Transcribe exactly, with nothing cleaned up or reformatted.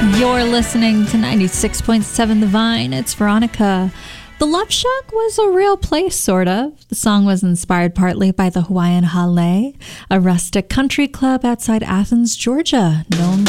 You're listening to ninety-six point seven The Vine. It's Veronica. The Love Shack was a real place, sort of. The song was inspired partly by the Hawaiian Hale, a rustic country club outside Athens, Georgia, known